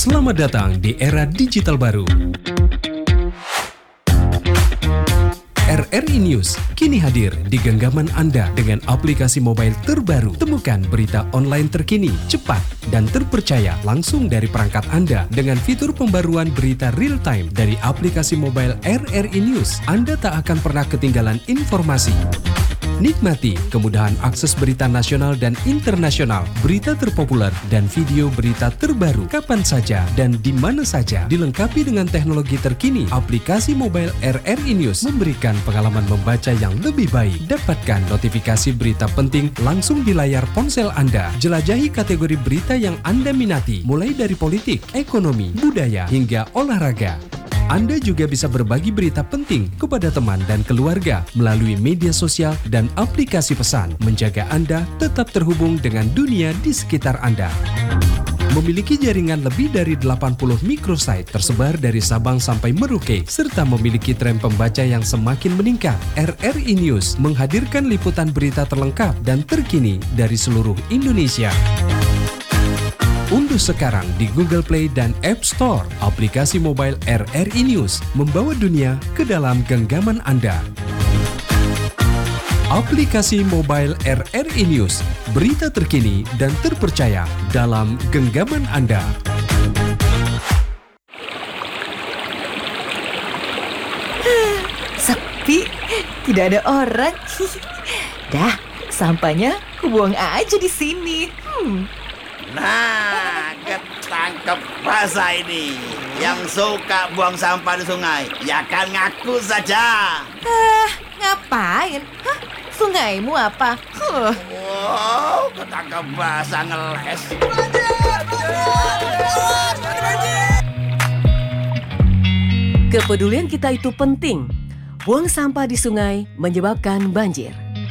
Selamat datang di era digital baru. RRI News kini hadir di genggaman Anda dengan aplikasi mobile terbaru. Temukan berita online terkini, cepat, dan terpercaya langsung dari perangkat Anda dengan fitur pembaruan berita real time dari aplikasi mobile RRI News. Anda tak akan pernah ketinggalan informasi. Nikmati kemudahan akses berita nasional dan internasional, berita terpopuler, dan video berita terbaru kapan saja dan di mana saja. Dilengkapi dengan teknologi terkini, aplikasi mobile RRI News memberikan pengalaman membaca yang lebih baik. Dapatkan notifikasi berita penting langsung di layar ponsel Anda. Jelajahi kategori berita yang Anda minati, mulai dari politik, ekonomi, budaya, hingga olahraga. Anda juga bisa berbagi berita penting kepada teman dan keluarga melalui media sosial dan aplikasi pesan, menjaga Anda tetap terhubung dengan dunia di sekitar Anda. Memiliki jaringan lebih dari 80 microsite tersebar dari Sabang sampai Merauke, serta memiliki tren pembaca yang semakin meningkat. RRI News menghadirkan liputan berita terlengkap dan terkini dari seluruh Indonesia. Unduh sekarang di Google Play dan App Store aplikasi mobile RRI News, membawa dunia ke dalam genggaman Anda. Aplikasi mobile RRI News, berita terkini dan terpercaya dalam genggaman Anda. Sepi, tidak ada orang. Dah, sampahnya kubuang aja di sini. Nah, ketangkep basah ini. Yang suka buang sampah di sungai, ya kan ngaku saja. Ngapain? Sungaimu apa? Wow, ketangkep basah ngeles. Kepedulian kita itu penting. Buang sampah di sungai menyebabkan banjir.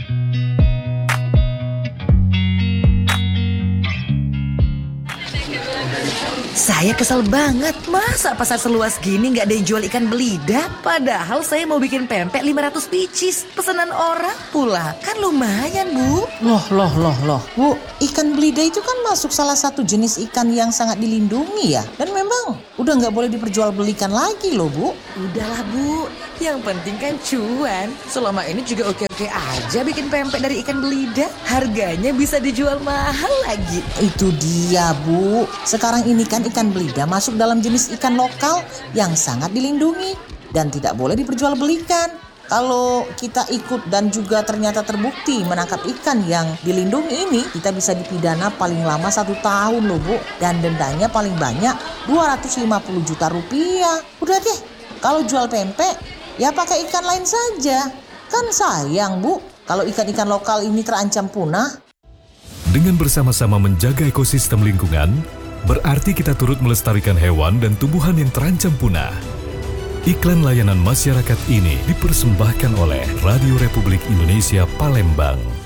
Saya kesel banget. Masa pasar seluas gini nggak ada yang jual ikan belida? Padahal saya mau bikin pempek 500 pieces. Pesanan orang pula. Kan lumayan, Bu. Loh. Bu, ikan belida itu kan masuk salah satu jenis ikan yang sangat dilindungi ya. Dan memang udah nggak boleh diperjualbelikan lagi loh, Bu. Udahlah, Bu. Yang penting kan cuan. Selama ini juga oke-oke aja bikin pempek dari ikan belida. Harganya bisa dijual mahal lagi. Itu dia, Bu. Sekarang ini kan ikan belida masuk dalam jenis ikan lokal yang sangat dilindungi dan tidak boleh diperjualbelikan. Kalau kita ikut dan juga ternyata terbukti menangkap ikan yang dilindungi ini, kita bisa dipidana paling lama 1 tahun loh, Bu. Dan dendanya paling banyak 250 juta rupiah. Udah deh, kalau jual pempek, ya pakai ikan lain saja. Kan sayang, Bu, kalau ikan-ikan lokal ini terancam punah. Dengan bersama-sama menjaga ekosistem lingkungan, berarti kita turut melestarikan hewan dan tumbuhan yang terancam punah. Iklan layanan masyarakat ini dipersembahkan oleh Radio Republik Indonesia Palembang.